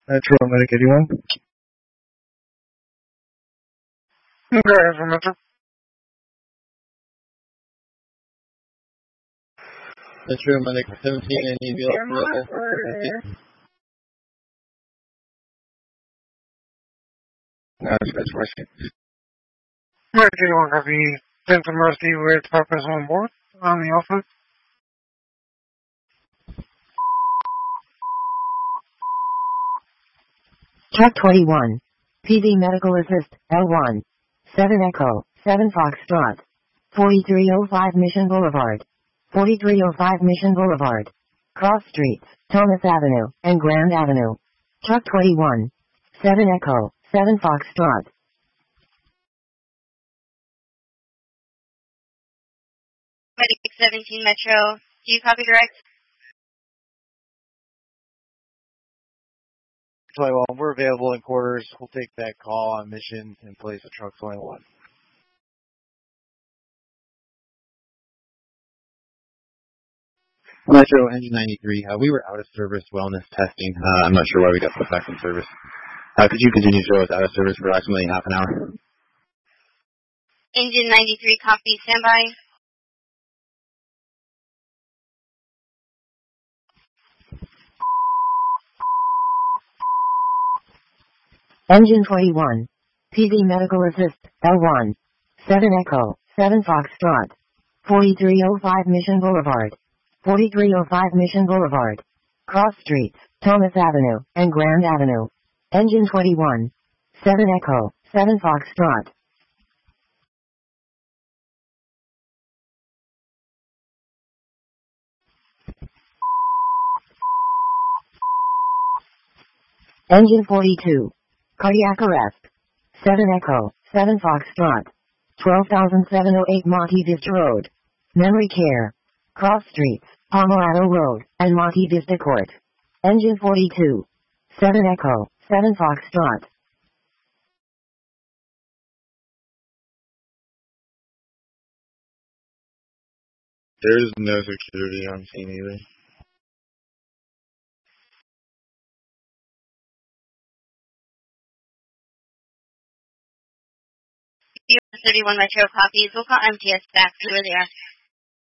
Metro Medic 81. Go ahead for Metro. Metro Medic 17, I need you up. That's question. Medic 81 copy. Phantom Mercy with purpose on board on the Alpha. Truck 21. PD Medical Assist, L1. 7 Echo, 7 Foxtrot. 4305 Mission Boulevard. 4305 Mission Boulevard. Cross Streets, Thomas Avenue, and Grand Avenue. Truck 21. 7 Echo, 7 Foxtrot. Medic 17 Metro. Do you copy direct? 21, we're available in quarters. We'll take that call on mission in place of Truck 21. Metro Engine 93, we were out of service wellness testing. I'm not sure why we got put back in service. Could you continue to show us out of service for approximately half an hour? Engine 93 copy. Standby. Engine 21. PD Medical Assist, L1. 7 Echo, 7 Foxtrot. 4305 Mission Boulevard. 4305 Mission Boulevard. Cross Streets, Thomas Avenue, and Grand Avenue. Engine 21. 7 Echo, 7 Foxtrot. Engine 42. Cardiac arrest. 7 Echo, 7 Foxtrot. 12,708 Monte Vista Road. Memory care. Cross Streets, Pomerado Road, and Monte Vista Court. Engine 42. 7 Echo, 7 Foxtrot. There's no security on scene either. 31 Metro copies. We'll call MTS back to where they are.